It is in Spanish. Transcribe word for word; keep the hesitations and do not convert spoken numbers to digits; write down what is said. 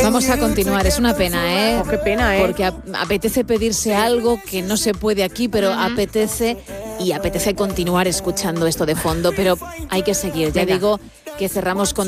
Vamos a continuar, es una pena, ¿eh? Oh, qué pena, ¿eh? Porque ap- apetece pedirse algo que no se puede aquí, pero Uh-huh. apetece y apetece continuar escuchando esto de fondo, pero hay que seguir. Ya Venga. digo que cerramos con